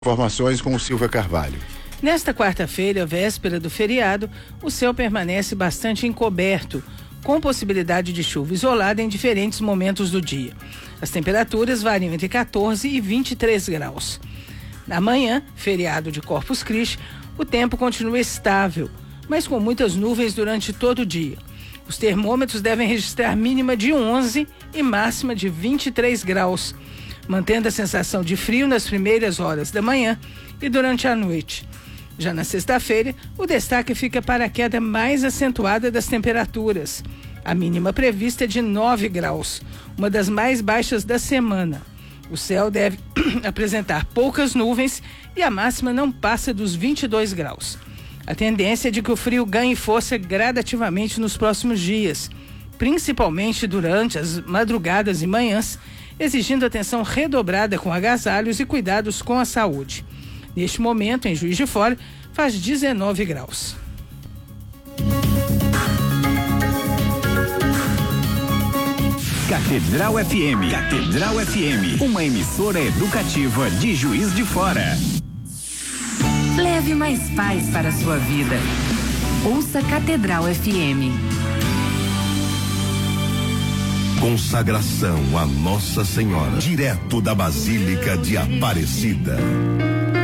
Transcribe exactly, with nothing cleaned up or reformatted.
Informações com o Silvia Carvalho. Nesta quarta-feira, véspera do feriado, o céu permanece bastante encoberto, com possibilidade de chuva isolada em diferentes momentos do dia. As temperaturas variam entre quatorze e vinte e três graus. Na manhã, feriado de Corpus Christi, o tempo continua estável, mas com muitas nuvens durante todo o dia. Os termômetros devem registrar mínima de onze e máxima de vinte e três graus, mantendo a sensação de frio nas primeiras horas da manhã e durante a noite. Já na sexta-feira, o destaque fica para a queda mais acentuada das temperaturas. A mínima prevista é de nove graus, uma das mais baixas da semana. O céu deve apresentar poucas nuvens e a máxima não passa dos vinte e dois graus. A tendência é de que o frio ganhe força gradativamente nos próximos dias, principalmente durante as madrugadas e manhãs, exigindo atenção redobrada com agasalhos e cuidados com a saúde. Neste momento, em Juiz de Fora, faz dezenove graus. Catedral F M. Catedral F M, uma emissora educativa de Juiz de Fora. Leve mais paz para a sua vida. Ouça Catedral F M. Consagração a Nossa Senhora, direto da Basílica de Aparecida.